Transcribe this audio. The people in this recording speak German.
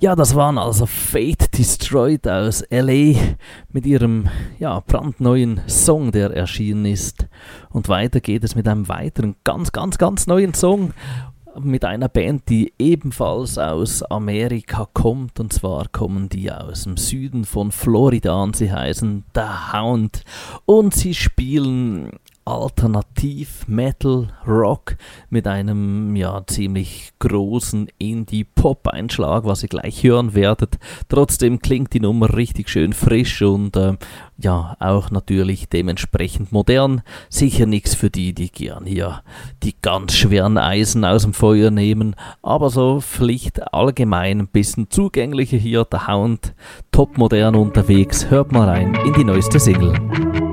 Ja, das waren also Fate Destroyed aus LA mit ihrem brandneuen Song, der erschienen ist. Und weiter geht es mit einem weiteren ganz neuen Song mit einer Band, die ebenfalls aus Amerika kommt. Und zwar kommen die aus dem Süden von Florida und sie heißen The Hound. Und sie spielen Alternativ Metal Rock mit einem ziemlich großen Indie-Pop-Einschlag, was ihr gleich hören werdet. Trotzdem klingt die Nummer richtig schön frisch und auch natürlich dementsprechend modern. Sicher nichts für die gern hier die ganz schweren Eisen aus dem Feuer nehmen, aber so Pflicht allgemein ein bisschen zugänglicher hier. Der Hound, top modern unterwegs. Hört mal rein in die neueste Single.